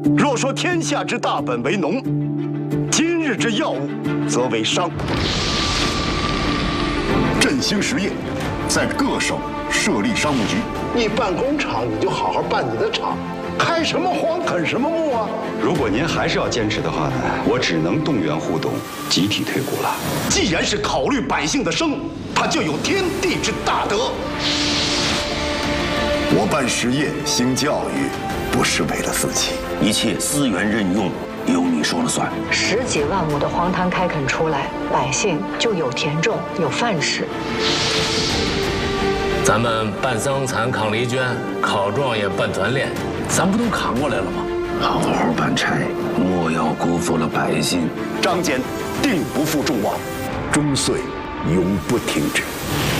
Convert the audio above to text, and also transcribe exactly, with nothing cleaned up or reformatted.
若说天下之大本为农，今日之要务则为商。振兴实业，在各省设立商务局。 你办工厂，你就好好办你的厂，开什么荒啃什么牧啊！ 如果您还是要坚持的话呢，我只能动员互动，集体退股了。 既然是考虑百姓的生，他就有天地之大德。 我办实业兴教育，不是为了自己， 一切资源任用由你说了算。 十几万亩的荒滩开垦出来，百姓就有田种，有饭吃。 咱们办桑蚕、扛犁捐、考状元、办团练，咱不都扛过来了吗？ 好好办差，莫要辜负了百姓。 张坚定不负众望， 终岁永不停止。